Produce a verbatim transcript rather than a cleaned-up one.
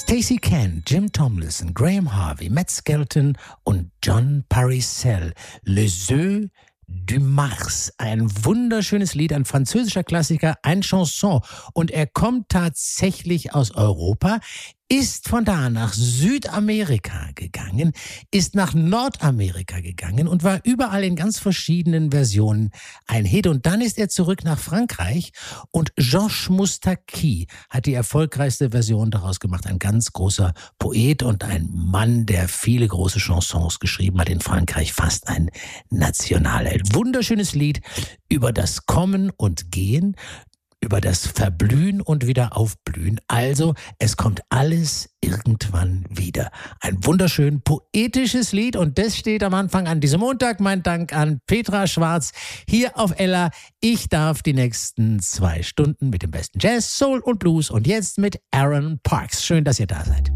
Stacey Kent, Jim Tomlinson, Graham Harvey, Matt Skelton und John Parissel. Les Œufs du Mars. Ein wunderschönes Lied, ein französischer Klassiker, ein Chanson. Und er kommt tatsächlich aus Europa, ist von da nach Südamerika gegangen, ist nach Nordamerika gegangen und war überall in ganz verschiedenen Versionen ein Hit. Und dann ist er zurück nach Frankreich und Georges Moustaki hat die erfolgreichste Version daraus gemacht. Ein ganz großer Poet und ein Mann, der viele große Chansons geschrieben hat in Frankreich, fast ein Nationalheld. Wunderschönes Lied über das Kommen und Gehen, über das Verblühen und wieder Aufblühen. Also, es kommt alles irgendwann wieder. Ein wunderschön poetisches Lied und das steht am Anfang an diesem Montag. Mein Dank an Petra Schwarz hier auf Ella. Ich darf die nächsten zwei Stunden mit dem besten Jazz, Soul und Blues und jetzt mit Aaron Parks. Schön, dass ihr da seid.